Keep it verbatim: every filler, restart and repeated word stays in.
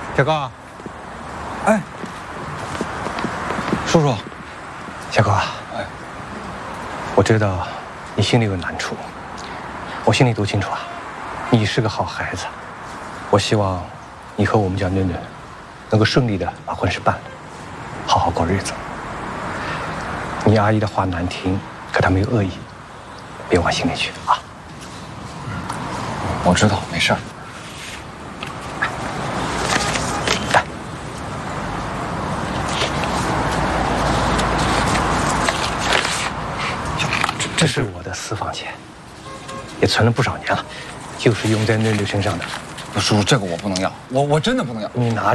小高， 哎，叔叔， 小高啊， 哎， 我知道你心里有难处，我心里都清楚啊。你是个好孩子，我希望你和我们家囡囡能够顺利的把婚事办了，好好过日子。你阿姨的话难听，可她没有恶意，别往心里去啊。 我知道，没事儿。 来，这是我的私房钱，也存了不少年了，就是用在囡囡身上的。 叔叔，这个我不能要，我我真的不能要。 你拿